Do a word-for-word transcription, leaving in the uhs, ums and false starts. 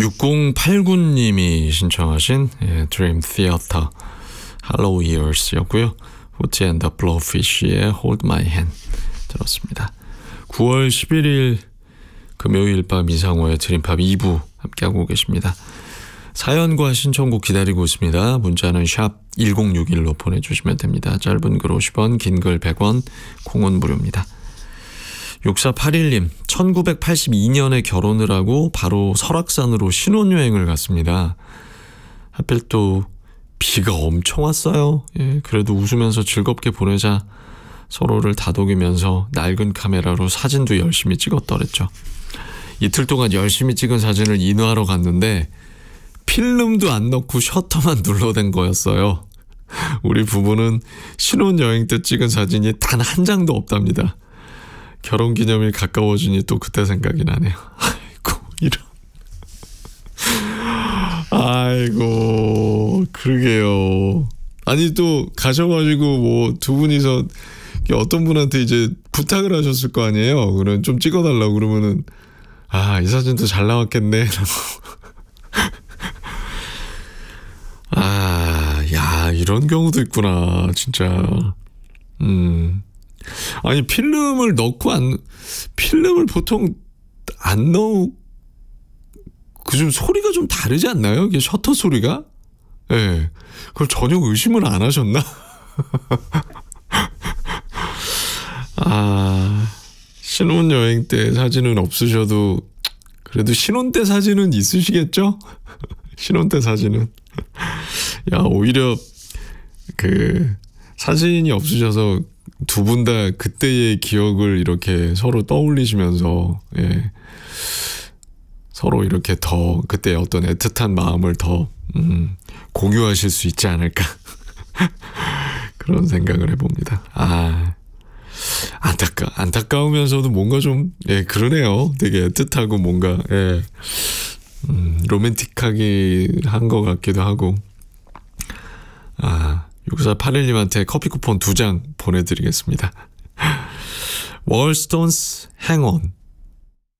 육공팔구 님이 신청하신 예, Dream Theater Hello Years였고요. 후티 앤 더 블로우피쉬의 Hold My Hand 들었습니다. 구월 십일일 금요일 밤 이상호의 드림팝 이 부 함께하고 계십니다. 사연과 신청곡 기다리고 있습니다. 문자는 샵 일공육일로 보내주시면 됩니다. 짧은 글 오십 원, 긴 글 백 원, 콩은 무료입니다. 육사팔일 님, 천구백팔십이 년에 결혼을 하고 바로 설악산으로 신혼여행을 갔습니다. 하필 또 비가 엄청 왔어요. 예, 그래도 웃으면서 즐겁게 보내자 서로를 다독이면서 낡은 카메라로 사진도 열심히 찍었더랬죠. 이틀 동안 열심히 찍은 사진을 인화하러 갔는데 필름도 안 넣고 셔터만 눌러댄 거였어요. 우리 부부는 신혼여행 때 찍은 사진이 단 한 장도 없답니다. 결혼기념일 가까워지니 또 그때 생각이 나네요. 아이고 이런. 아이고 그러게요. 아니 또 가셔가지고 뭐 두 분이서 어떤 분한테 이제 부탁을 하셨을 거 아니에요. 그럼 좀 찍어달라고 그러면은 아, 이 사진도 잘 나왔겠네. 아, 야, 이런 경우도 있구나, 진짜. 음. 아니, 필름을 넣고 안, 필름을 보통 안 넣고, 그 좀 소리가 좀 다르지 않나요? 이게 셔터 소리가? 예. 네. 그걸 전혀 의심을 안 하셨나? 아, 신혼여행 때 사진은 없으셔도, 그래도 신혼 때 사진은 있으시겠죠? 신혼 때 사진은. 야, 오히려 그 사진이 없으셔서 두 분 다 그때의 기억을 이렇게 서로 떠올리시면서 예, 서로 이렇게 더 그때 어떤 애틋한 마음을 더 음, 공유하실 수 있지 않을까 그런 생각을 해봅니다. 아, 안타까 안타까우면서도 뭔가 좀 예, 그러네요. 되게 애틋하고 뭔가 예, 음, 로맨틱하게 한 것 같기도 하고. 아, 육사팔일 님한테 커피 쿠폰 두 장 보내드리겠습니다. 월스톤스 Hang On,